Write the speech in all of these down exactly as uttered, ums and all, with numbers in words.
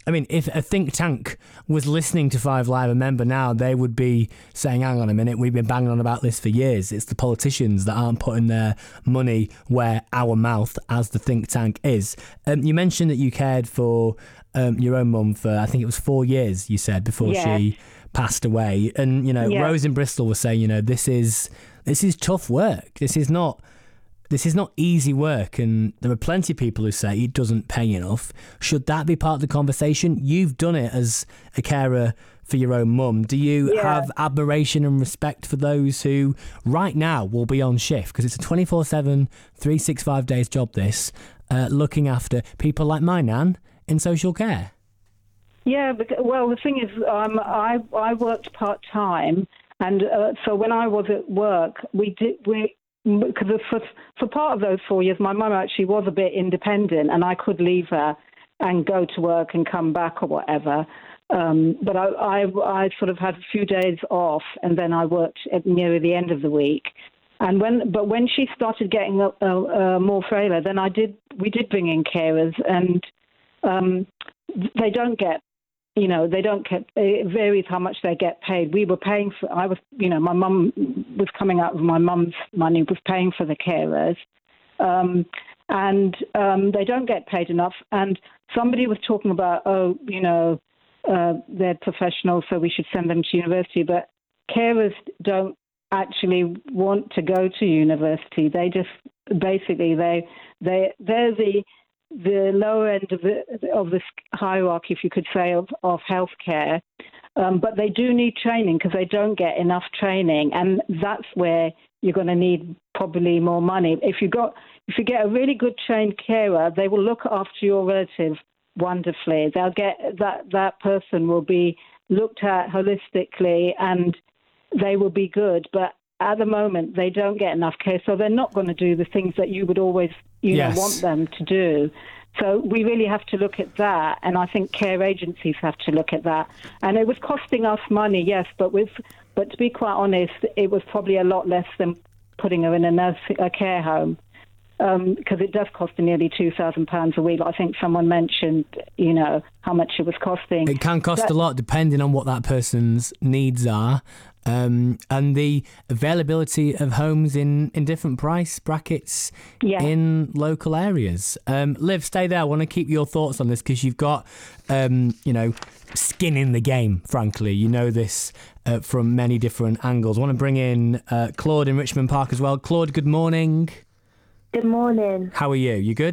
I mean, if a think tank was listening to Five Live, remember now, they would be saying, hang on a minute, we've been banging on about this for years. It's the politicians that aren't putting their money where our mouth, as the think tank, is. Um, you mentioned that you cared for um, your own mum for, I think it was four years, you said, before Yes. she passed away. And, you know, Yeah. Rose in Bristol was saying, you know, this is this is tough work. This is not... This is not easy work, and there are plenty of people who say it doesn't pay enough. Should that be part of the conversation? You've done it as a carer for your own mum. Do you Yeah. have admiration and respect for those who right now will be on shift? Because it's a twenty-four seven, three sixty-five days job, this, uh, looking after people like my nan in social care. Yeah, because, well, the thing is, um, I I worked part time, and uh, so when I was at work, we did we because for for part of those four years, my mum actually was a bit independent, and I could leave her and go to work and come back or whatever. Um, but I, I I sort of had a few days off, and then I worked at near the end of the week. And when, but when she started getting uh, uh, more frailer, then I did. We did bring in carers, and um, they don't get. You know, they don't get, it varies how much they get paid. We were paying for, I was, you know, my mum was coming out of my mum's money, was paying for the carers. Um, and um, they don't get paid enough. And somebody was talking about, oh, you know, uh, they're professionals, so we should send them to university. But carers don't actually want to go to university. They just, basically, they, they, they're the, the lower end of the of this hierarchy, if you could say, of, of healthcare. Um, but they do need training because they don't get enough training, and that's where you're going to need probably more money. If you got if you get a really good trained carer, they will look after your relative wonderfully. They'll get that that person will be looked at holistically, and they will be good. But at the moment, they don't get enough care, so they're not going to do the things that you would always, you Yes. know, want them to do. So we really have to look at that, and I think care agencies have to look at that. And it was costing us money, yes, but with, but to be quite honest, it was probably a lot less than putting her in a nurse, a care home, because um, it does cost nearly two thousand pounds a week. I think someone mentioned, you know, how much it was costing. It can cost But- a lot depending on what that person's needs are. Um, and the availability of homes in, in different price brackets Yeah. in local areas. Um, Liv, stay there. I want to keep your thoughts on this because you've got, um, you know, skin in the game, frankly. You know this uh, from many different angles. I want to bring in uh, Claude in Richmond Park as well. Claude, good morning. Good morning. How are you? You good?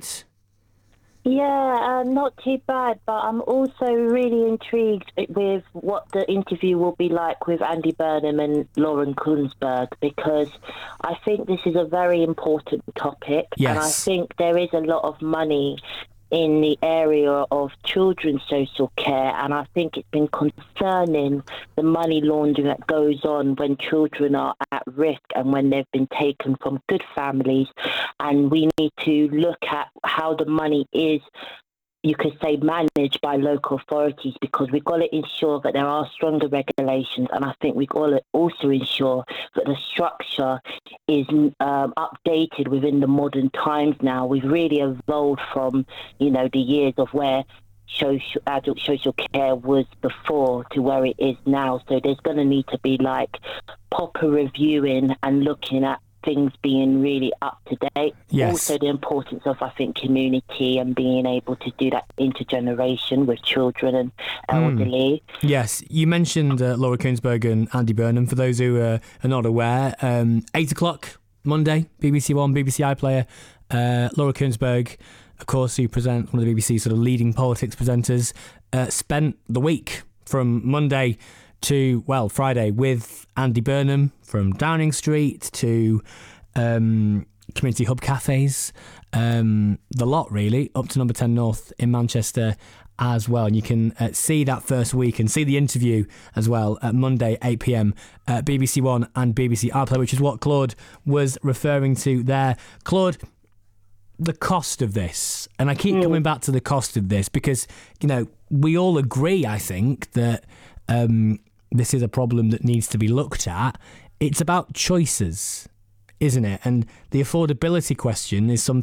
Yeah, uh, not too bad, but I'm also really intrigued with what the interview will be like with Andy Burnham and Lauren Kunsberg, because I think this is a very important topic. Yes. And I think there is a lot of money in the area of children's social care, and I think it's been concerning the money laundering that goes on when children are at risk and when they've been taken from good families. And we need to look at how the money is, you could say, managed by local authorities, because we've got to ensure that there are stronger regulations, and I think we've got to also ensure that the structure is um, updated within the modern times now. We've really evolved from, you know, the years of where social, adult social care was before to where it is now. So there's going to need to be like proper reviewing and looking at things being really up to date. Yes. Also the importance of, I think, community and being able to do that intergeneration with children and elderly. Yes, you mentioned uh, Laura Kunsberg and Andy Burnham. For those who uh, are not aware, um, eight o'clock Monday, B B C One, B B C iPlayer. Uh, Laura Kunsberg, of course, who present one of the B B C's sort of leading politics presenters, uh, spent the week from Monday to, well, Friday with Andy Burnham from Downing Street to um, Community Hub Cafes, um, the lot really, up to Number ten North in Manchester as well. And you can uh, see that first week and see the interview as well at Monday, eight p.m, at B B C One and B B C iPlayer, which is what Claude was referring to there. Claude, the cost of this, and I keep mm. coming back to the cost of this because, you know, we all agree, I think, that um, this is a problem that needs to be looked at. It's about choices, isn't it? And the affordability question is something